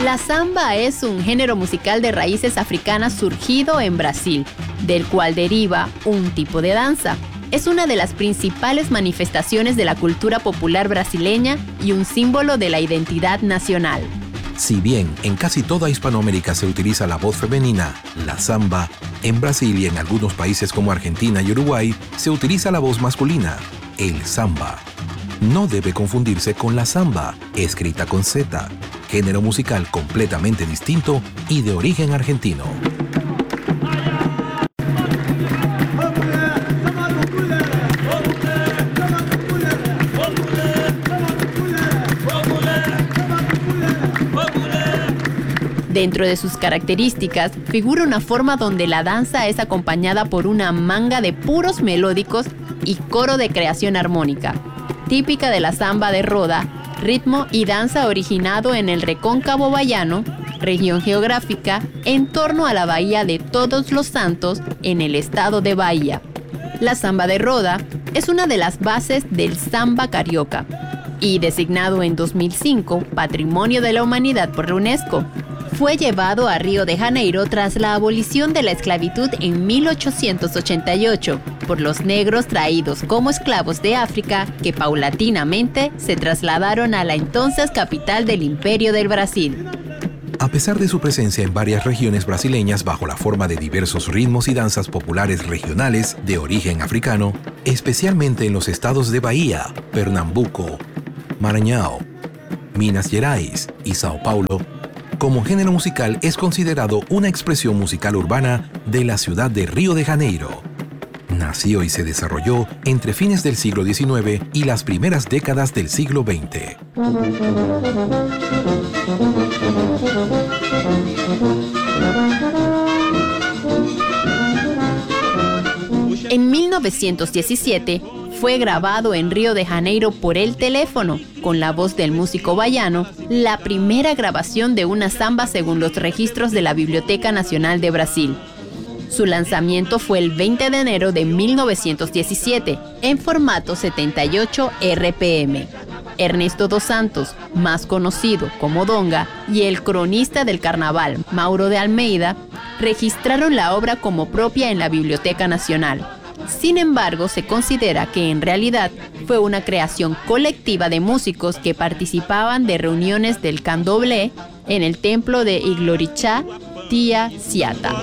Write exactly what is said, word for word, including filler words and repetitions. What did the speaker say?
La samba es un género musical de raíces africanas surgido en Brasil, del cual deriva un tipo de danza. Es una de las principales manifestaciones de la cultura popular brasileña y un símbolo de la identidad nacional. Si bien en casi toda Hispanoamérica se utiliza la voz femenina, la samba, en Brasil y en algunos países como Argentina y Uruguay se utiliza la voz masculina, el samba. No debe confundirse con la samba, escrita con Z, género musical completamente distinto y de origen argentino. Dentro de sus características, figura una forma donde la danza es acompañada por una manga de puros melódicos y coro de creación armónica, típica de la samba de roda, ritmo y danza originado en el Recóncavo Baiano, región geográfica en torno a la Bahía de Todos los Santos en el estado de Bahía. La samba de roda es una de las bases del samba carioca y designado en dos mil cinco Patrimonio de la Humanidad por la UNESCO. Fue llevado a Río de Janeiro tras la abolición de la esclavitud en mil ochocientos ochenta y ocho por los negros traídos como esclavos de África que paulatinamente se trasladaron a la entonces capital del Imperio del Brasil. A pesar de su presencia en varias regiones brasileñas bajo la forma de diversos ritmos y danzas populares regionales de origen africano, especialmente en los estados de Bahía, Pernambuco, Maranhão, Minas Gerais y Sao Paulo, como género musical es considerado una expresión musical urbana de la ciudad de Río de Janeiro. Nació y se desarrolló entre fines del siglo diecinueve y las primeras décadas del siglo veinte. En mil novecientos diecisiete fue grabado en Río de Janeiro por el teléfono, con la voz del músico baiano, la primera grabación de una samba según los registros de la Biblioteca Nacional de Brasil. Su lanzamiento fue el veinte de enero de mil novecientos diecisiete, en formato setenta y ocho R P M. Ernesto dos Santos, más conocido como Donga, y el cronista del carnaval, Mauro de Almeida, registraron la obra como propia en la Biblioteca Nacional. Sin embargo, se considera que en realidad fue una creación colectiva de músicos que participaban de reuniones del candomblé en el templo de Iglorixá, Tia Ciata.